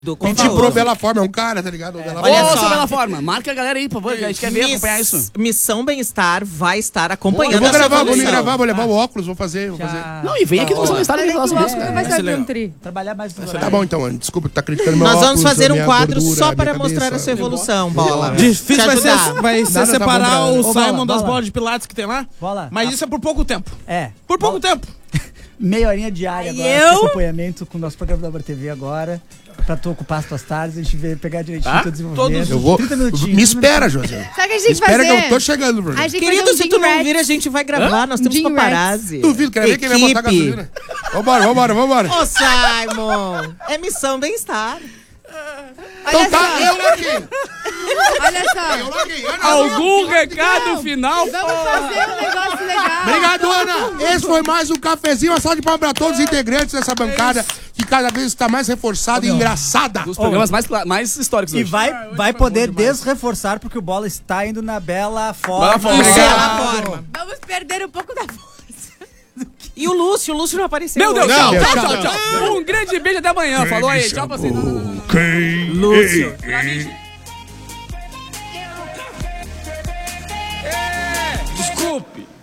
Mentir pro Bela Forma, é um cara, tá ligado? Olha só, Bela Forma, marca a galera aí, por favor, que a gente quer ver, acompanhar isso. Missão Bem-Estar vai estar acompanhando. Eu vou essa gravar, vou me evolução. gravar, vou levar o óculos, vou fazer. Não, e vem aqui no Missão Bem-Estar e falar sobre isso, cara. Vai ser legal. um tri. Trabalhar mais no Tá bom então, Ana, desculpa que tá criticando meu Nós óculos. vamos fazer a um minha quadro gordura, só a minha para cabeça. mostrar a sua evolução, Bola. Difícil Te vai ser, ajudar. vai ser Nada tá separar bom pra- o Ô, Simon Bola, das Bola. bolas de pilates que tem lá. Bola. Mas isso é por pouco tempo. É. Por pouco tempo. Meia horinha diária E agora, eu? de acompanhamento com o nosso programa da Ubra TV agora. Pra tu ocupar as tuas tardes, a gente vê pegar direitinho o teu desenvolvimento. Eu vou. 30 minutinhos. Me espera, José. Sabe o que a gente Me tem que espera fazer? que eu tô chegando no programa. A gente tem que Querido, fazer um se tu não Gym vir, a gente vai gravar. Nós temos Gym paparazzi. Duvido, quero ver quem vai botar gasolina. Vambora. Ô, Simon, é Missão Bem-Estar. Então tá, eu larguei. Olha só, Algum recado final? vamos fazer um negócio legal. Obrigado, Ana. Esse foi mais um cafezinho. Uma salva de palmas pra todos os integrantes dessa bancada que cada vez está mais reforçada e engraçada. Dos programas mais históricos E hoje. vai poder desreforçar, porque o Bola está indo na Bela Forma. Bela Forma. Vamos perder um pouco da força. E o Lúcio não apareceu. Meu Deus, Não, tchau. Um grande beijo até amanhã. Falou aí, tchau pra vocês. Lúcio. Desculpe.